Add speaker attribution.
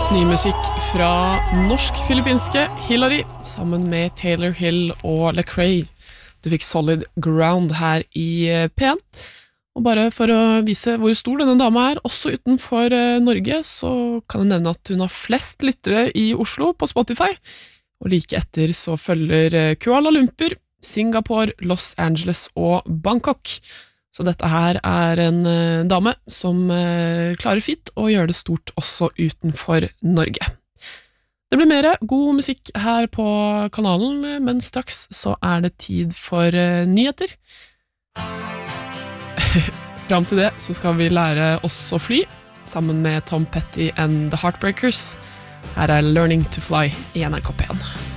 Speaker 1: Ny musikk fra norsk-filippinske Hillary sammen med Taylor Hill og Lecrae. Du fikk Solid Ground her i P1. Og bare for å vise hvor stor denne dama også utenfor Norge, så kan jeg nevne at hun har flest lyttere i Oslo på Spotify. Og like etter så følger Kuala Lumpur, Singapore, Los Angeles og Bangkok. Så dette her en dame som klarer fint å gjøre det stort også utenfor Norge. Det blir mer god musikk her på kanalen, men straks så det tid for nyheter. Fram til det så skal vi lære oss å fly, sammen med Tom Petty and The Heartbreakers. Her Learning to Fly i NRK P1.